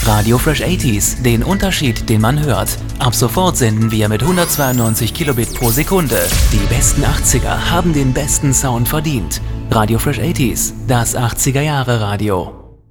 Radio Fresh 80s, den Unterschied, den man hört. Ab sofort senden wir mit 192 Kilobit pro Sekunde. Die besten 80er haben den besten Sound verdient. Radio Fresh 80s, das 80er Jahre Radio.